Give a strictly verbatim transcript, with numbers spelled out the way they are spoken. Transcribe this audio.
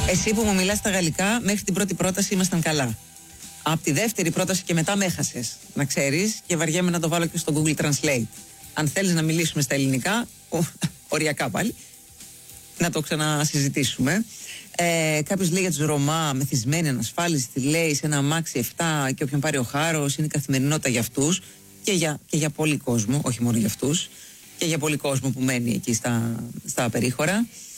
Εσύ που μου μιλάς στα γαλλικά, μέχρι την πρώτη πρόταση ήμασταν καλά. Από τη δεύτερη πρόταση και μετά με έχασες, να ξέρεις, και βαριέμαι να το βάλω και στο Google Translate. Αν θέλεις να μιλήσουμε στα ελληνικά, οριακά πάλι, να το ξανασυζητήσουμε. Ε, Κάποιος λέει για τους Ρωμά, μεθυσμένοι, ανασφάλιστοι, λέει σε ένα αμάξι εφτά και όποιον πάρει ο χάρος, είναι καθημερινότητα για αυτούς και για, και για πολύ κόσμο, όχι μόνο για αυτούς, και για πολύ κόσμο που μένει εκεί στα, στα περίχωρα.